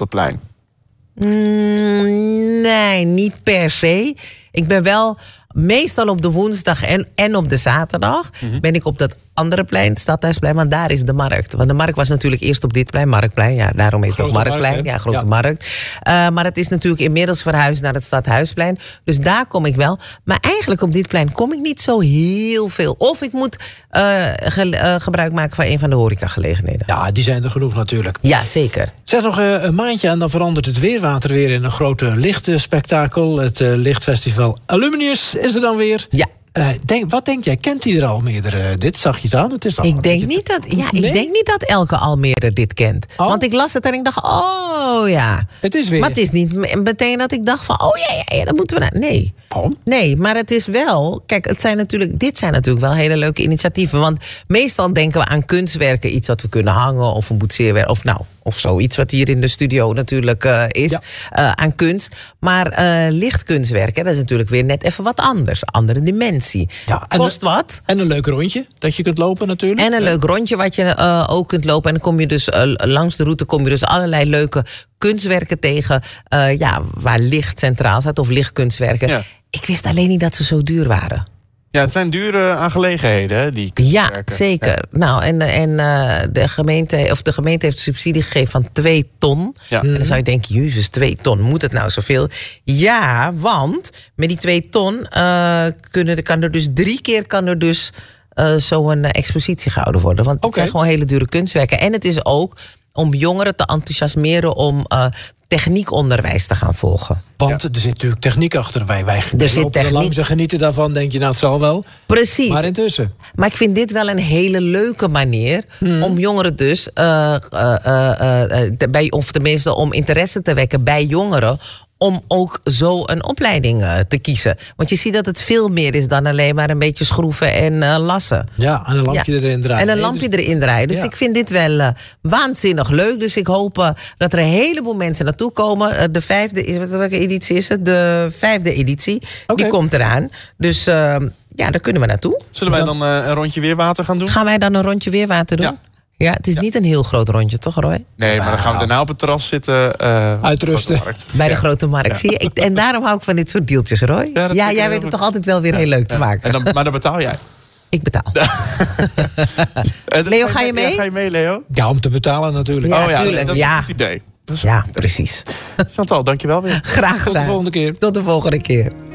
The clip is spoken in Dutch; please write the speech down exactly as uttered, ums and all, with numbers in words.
dat plein? Mm, nee, niet per se. Ik ben wel meestal op de woensdag en, en op de zaterdag... Mm-hmm. ben ik op dat andere plein, het Stadhuisplein, want daar is de markt. Want de markt was natuurlijk eerst op dit plein, Marktplein. Ja, daarom heet het ook Marktplein. Markt, ja, grote ja. markt. Uh, maar het is natuurlijk inmiddels verhuisd naar het Stadhuisplein. Dus daar kom ik wel. Maar eigenlijk op dit plein kom ik niet zo heel veel. Of ik moet uh, ge- uh, gebruik maken van een van de horecagelegenheden. Ja, die zijn er genoeg natuurlijk. Ja, zeker. Zeg nog uh, een maandje en dan verandert het weerwater weer in een grote lichtspektakel. Het uh, lichtfestival Aluminius is er dan weer. Ja. Uh, denk, wat denk jij? Kent hij er al meerdere dit? Zag je het aan? Het is al ik, denk niet dat, ja, nee? ik denk niet dat elke Almere dit kent. Oh? Want ik las het en ik dacht, oh ja. Het is weer. Maar het is niet meteen dat ik dacht van, oh ja, ja, ja, dat moeten we naar. Nee. Oh? Nee, maar het is wel... Kijk, het zijn natuurlijk, dit zijn natuurlijk wel hele leuke initiatieven. Want meestal denken we aan kunstwerken. Iets wat we kunnen hangen of een boetseerwerk. Of nou, of zoiets wat hier in de studio natuurlijk uh, is. Ja. Uh, aan kunst. Maar uh, lichtkunstwerken, dat is natuurlijk weer net even wat anders. Andere dimensie. Ja, kost een, wat. En een leuk rondje dat je kunt lopen natuurlijk. En een ja. leuk rondje wat je uh, ook kunt lopen. En dan kom je dus uh, langs de route kom je dus allerlei leuke kunstwerken tegen. Uh, ja, waar licht centraal staat. Of lichtkunstwerken. Ja. Ik wist alleen niet dat ze zo duur waren. Ja, het zijn dure aangelegenheden, hè, die Ja, zeker. Ja. Nou, en, en uh, de, gemeente, of de gemeente heeft een subsidie gegeven van twee ton. Ja. En dan zou je denken, jezus, twee ton, moet het nou zoveel? Ja, want met die twee ton uh, kunnen, kan er dus drie keer kan er dus uh, zo'n expositie gehouden worden. Want het okay. zijn gewoon hele dure kunstwerken. En het is ook om jongeren te enthousiasmeren om uh, techniekonderwijs te gaan volgen. Want ja. er zit natuurlijk techniek achter. Wij, wij er zit techniek. Langs en genieten daarvan, denk je, nou, het zal wel. Precies. Maar intussen. Maar ik vind dit wel een hele leuke manier hmm. om jongeren dus, uh, uh, uh, uh, bij, of tenminste om interesse te wekken bij jongeren, om ook zo een opleiding uh, te kiezen. Want je ziet dat het veel meer is dan alleen maar een beetje schroeven en uh, lassen. Ja, en een lampje ja. erin draaien. En een lampje nee, dus, erin draaien. Dus ja. ik vind dit wel uh, waanzinnig leuk. Dus ik hoop uh, dat er een heleboel mensen naartoe komen. Uh, de vijfde, welke editie is het? De vijfde editie. Okay. Die komt eraan. Dus uh, ja, daar kunnen we naartoe. Zullen wij dan, dan uh, een rondje weerwater gaan doen? Gaan wij dan een rondje weerwater doen? Ja. Ja, het is ja. niet een heel groot rondje, toch Roy? Nee, maar dan gaan we daarna op het terras zitten. Uh, Uitrusten. Bij de ja. Grote Markt. Ja. Zie je? Ik, en daarom hou ik van dit soort deeltjes, Roy. Ja, ja jij weet het goed. Toch altijd wel weer ja. heel leuk ja. te maken. En dan, maar dan betaal jij. Ik betaal. Leo, ga je mee? Ja, ga je mee, Leo? Ja, om te betalen natuurlijk. Ja, oh ja, tuurlijk. dat is ja. een goed idee. Dat is ja, een goed idee. precies. Chantal, dankjewel weer. Graag gedaan. Tot de volgende keer. Tot de volgende keer.